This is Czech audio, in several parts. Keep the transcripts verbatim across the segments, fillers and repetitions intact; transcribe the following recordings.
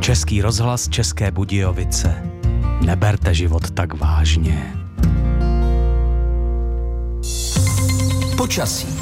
Český rozhlas České Budějovice. Neberte život tak vážně. Počasí.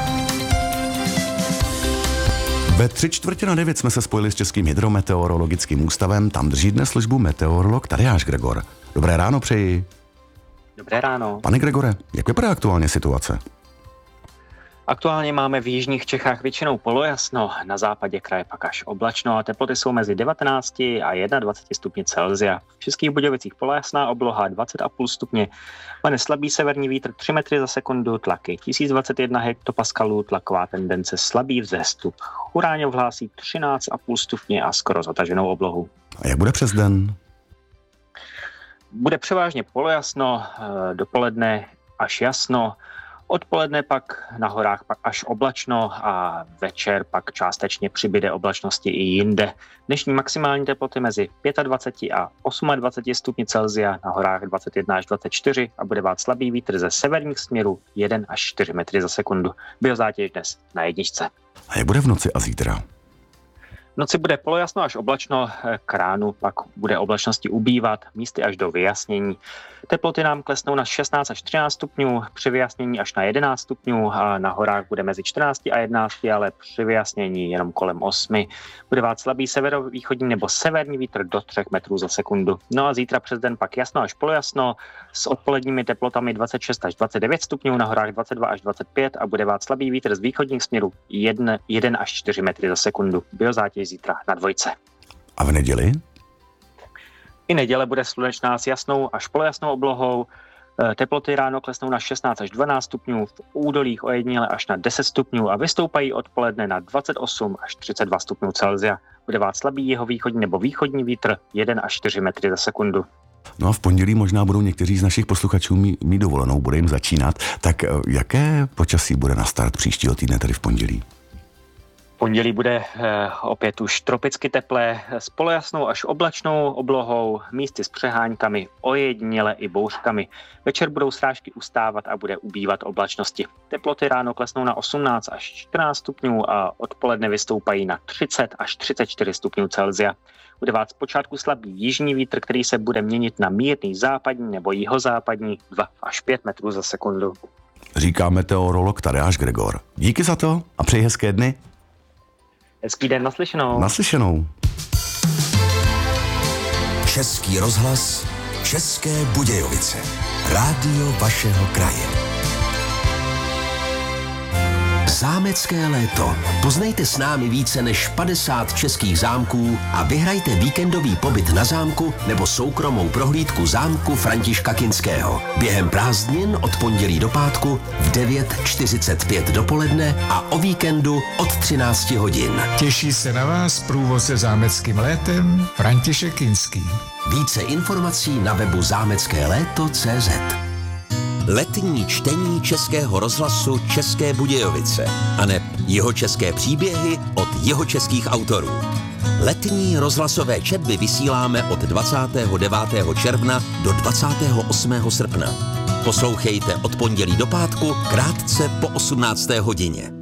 Ve tři čtvrtě na devět jsme se spojili s Českým hydrometeorologickým ústavem. Tam drží dnes službu meteorolog Tadeáš Gregor. Dobré ráno přeji. Dobré ráno. Pane Gregore, jak vypadá aktuálně situace? Aktuálně máme v jižních Čechách většinou polojasno, na západě kraje pak až oblačno a teploty jsou mezi devatenácti a dvaceti jedním stupni Celsia. V Českých Budějovicích polojasná obloha dvacet celá pět stupně, pane slabý severní vítr tři metry za sekundu, tlaky tisíc dvacet jedna hektopaskalů, tlaková tendence slabý vzestup. Churáňov hlásí třináct celá pět stupně a skoro zataženou oblohu. A jak bude přes den? Bude převážně polojasno, dopoledne až jasno. Odpoledne pak na horách pak až oblačno a večer pak částečně přibyde oblačnosti i jinde. Dnešní maximální teploty mezi dvaceti pěti a dvaceti osmi stupni Celsia, na horách dvacet jedna až dvacet čtyři a bude vát slabý vítr ze severních směrů jedna až čtyři metry za sekundu. Biozátěž dnes na jedničce. A jak bude v noci a zítra? V noci bude polojasno až oblačno, k ránu pak bude oblačnosti ubývat, místy až do vyjasnění. Teploty nám klesnou na šestnáct až třináct stupňů, při vyjasnění až na jedenáct stupňů a na horách bude mezi čtrnácti a jedenácti, ale při vyjasnění jenom kolem osmi. Bude vát slabý severovýchodní nebo severní vítr do třech metrů za sekundu. No a zítra přes den pak jasno až polojasno s odpoledními teplotami dvacet šest až dvacet devět stupňů, na horách dvacet dva až dvacet pět a bude vát slabý vítr z východních směrů jedna až čtyři metry za sekundu. Biozátěž zítra na dvojce. A v neděli? I neděle bude slunečná s jasnou až polojasnou oblohou. Teploty ráno klesnou na šestnáct až dvanáct stupňů, v údolích ojediněle až na deset stupňů a vystoupají odpoledne na dvacet osm až třicet dva stupňů Celsia. Bude vát slabý jihovýchodní nebo východní vítr jedna až čtyři metry za sekundu. No a v pondělí možná budou někteří z našich posluchačů mít, mít dovolenou, bude jim začínat. Tak jaké počasí bude na start příštího týdne, tedy v pondělí? Pondělí bude eh, opět už tropicky teplé, s polojasnou až oblačnou oblohou, místy s přeháňkami, ojediněle i bouřkami. Večer budou srážky ustávat a bude ubývat oblačnosti. Teploty ráno klesnou na osmnáct až čtrnáct stupňů a odpoledne vystoupají na třicet až třicet čtyři stupňů Celsia. Bude vát zpočátku slabý jižní vítr, který se bude měnit na mírný západní nebo jihozápadní dva až pět metrů za sekundu. Říká meteorolog Tadeáš Gregor. Díky za to a přeji hezké dny. Hezký den, naslyšenou. Naslyšenou. Český rozhlas, České Budějovice. Rádio vašeho kraje. Zámecké léto. Poznejte s námi více než padesát českých zámků a vyhrajte víkendový pobyt na zámku nebo soukromou prohlídku zámku Františka Kinského. Během prázdnin od pondělí do pátku v devět čtyřicet pět dopoledne a o víkendu od třináct hodin. Těší se na vás průvodce zámeckým létem František Kinský. Více informací na webu zámecké léto tečka cé zet. Letní čtení Českého rozhlasu České Budějovice aneb jihočeské příběhy od jihočeských autorů. Letní rozhlasové četby vysíláme od dvacátého devátého června do dvacátého osmého srpna. Poslouchejte od pondělí do pátku krátce po osmnácté hodině.